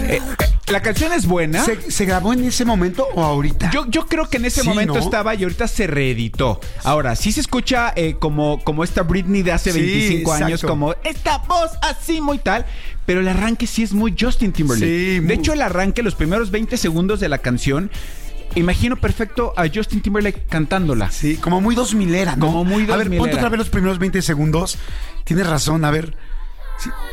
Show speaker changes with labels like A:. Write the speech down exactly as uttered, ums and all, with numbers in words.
A: Eh, la canción es buena.
B: ¿Se, ¿Se grabó en ese momento o ahorita?
A: Yo, yo creo que en ese
B: Sí,
A: momento
B: ¿no?
A: estaba y ahorita se reeditó. Ahora, sí se escucha eh, como, como esta Britney de hace
B: Sí,
A: veinticinco años,
B: exacto.
A: como esta voz así muy tal. Pero el arranque sí es muy Justin Timberlake.
B: Sí,
A: de
B: muy...
A: hecho, el arranque, los primeros veinte segundos de la canción, imagino perfecto a Justin Timberlake cantándola.
B: Sí, como muy dos milera, ¿no?
A: Como muy dos
B: A ver,
A: milera.
B: ponte otra vez los primeros veinte segundos. Tienes razón, a ver. Sí,